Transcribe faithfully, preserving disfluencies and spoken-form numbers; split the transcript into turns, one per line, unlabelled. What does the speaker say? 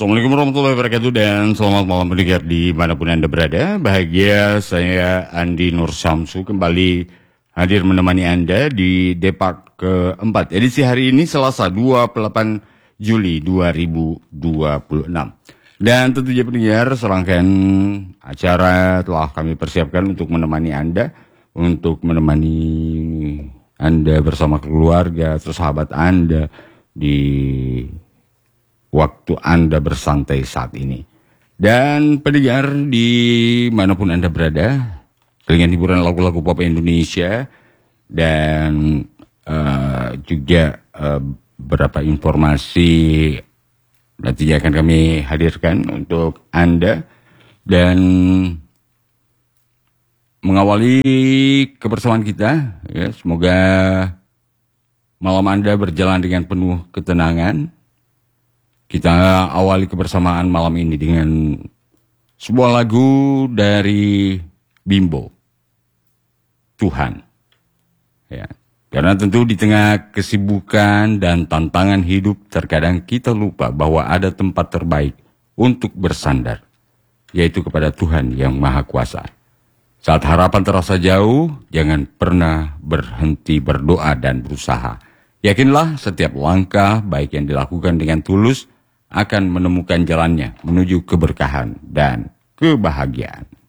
Assalamualaikum warahmatullahi wabarakatuh dan selamat malam pendengar dimanapun Anda berada. Bahagia saya Andi Nur Syamsu kembali hadir menemani Anda di Depak keempat. Edisi hari ini Selasa dua puluh delapan Juli dua ribu dua puluh enam. Dan tentunya pendengar serangkaian acara telah kami persiapkan untuk menemani Anda. Untuk menemani Anda bersama keluarga atau sahabat Anda di waktu Anda bersantai saat ini. Dan pendengar dimanapun Anda berada, dengan hiburan lagu-lagu pop Indonesia dan uh, juga uh, beberapa informasi nantinya akan kami hadirkan untuk Anda. Dan mengawali kebersamaan kita, ya, semoga malam Anda berjalan dengan penuh ketenangan. Kita awali kebersamaan malam ini dengan sebuah lagu dari Bimbo, Tuhan. Ya, karena tentu di tengah kesibukan dan tantangan hidup, terkadang kita lupa bahwa ada tempat terbaik untuk bersandar, yaitu kepada Tuhan yang Maha Kuasa. Saat harapan terasa jauh, jangan pernah berhenti berdoa dan berusaha. Yakinlah setiap langkah baik yang dilakukan dengan tulus akan menemukan jalannya menuju keberkahan dan kebahagiaan.